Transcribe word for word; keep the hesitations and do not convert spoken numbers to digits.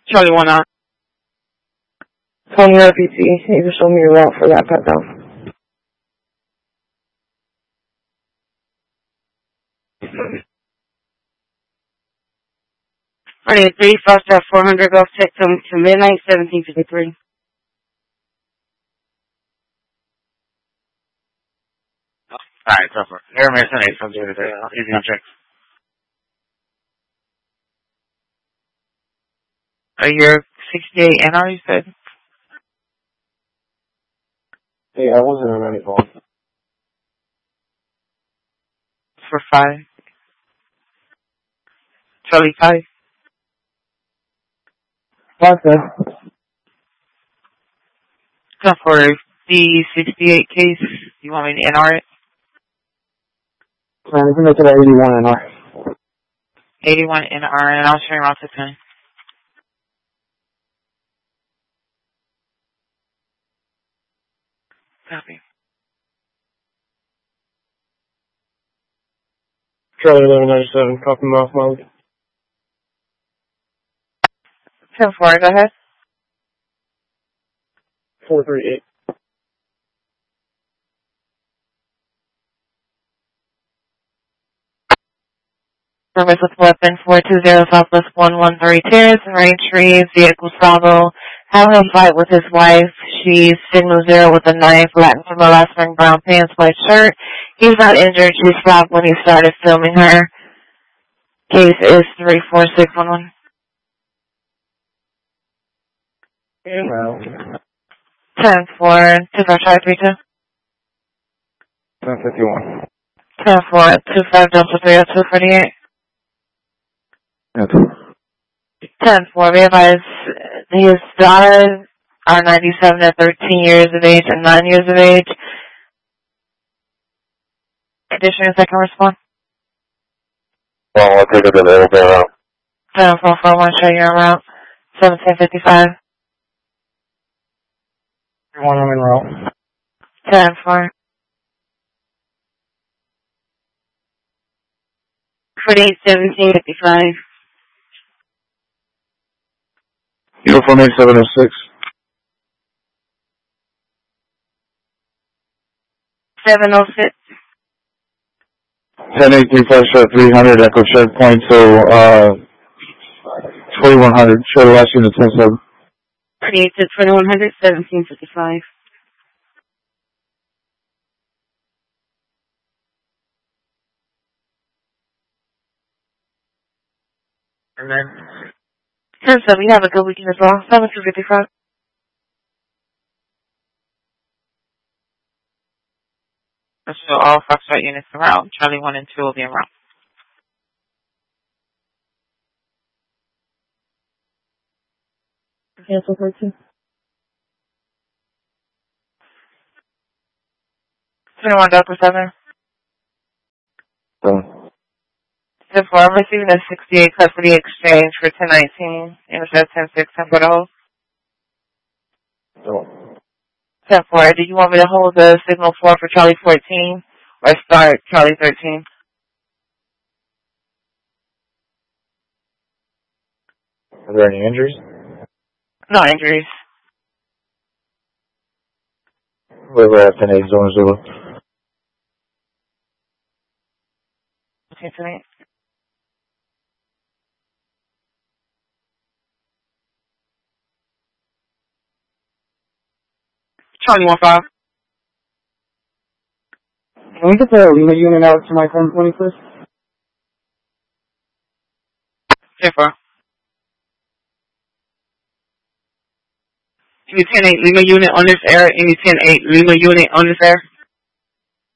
Charlie one nine. Tony R P T, you can show me your route for that pat down. Friday at three, five star four hundred, Gulf Tech, coming to midnight, seventeen fifty-three. Alright, go for it. Air Mason eight, from zero to three. Easy on check. Are you sixty-eight N R, you said? Hey, I wasn't on any phone. For five. Charlie five. Five, then. Come for the sixty-eight case. You want me to N R it? Man, we can make it at eighty-one N R. eighty-one N R, and I'll show you around to ten. Copy. Charlie eleven ninety-seven, copy him off, Molly. ten four, go ahead. four three eight. Service with weapon four two zero Southwest one one three Terrace, range three, vehicle Gustavo. Have him fight with his wife. She's signal zero with a knife, Latin from the last ring, brown pants, white shirt. He's not injured. She stopped when he started filming her. Case is three four six one one. Well. ten four, two five five three two. ten fifty-one. ten four, two five Delta three oh two forty-eight. Yes. ten four, we advise his daughters are ninety-seven and thirteen years of age and nine years of age. Additional second response. Well, I'll take it a little bit out. ten four four one, show you around. seventeen fifty-five. One I'm in route. ten four. forty-eight seventeen fifty-five. Uniform eight seven oh six. seven oh six. ten eight three five shot three hundred, Echo check point, so, uh, twenty-one hundred, show the last unit ten seven. forty-eight to twenty-one hundred, seventeen fifty-five. And then, ten seven, you have a good weekend as well. seventeen fifty-five. So all Foxtrot units around. Charlie one and two will be around. Cancel for two. twenty-one Delta seven. So. ten four, I'm receiving a sixty-eight custody exchange for ten nineteen. Intercept ten six, ten for the hold. So. ten four, do you want me to hold the signal four for Charlie fourteen or start Charlie thirteen? Are there any injuries? No injuries. We're at ten eight zone zero. Okay, tonight. Charlie one five. Can we get the Lima unit out to my ten twenty first? ten four. Any ten eight Lima unit on this air. Any ten eight Lima unit on this air.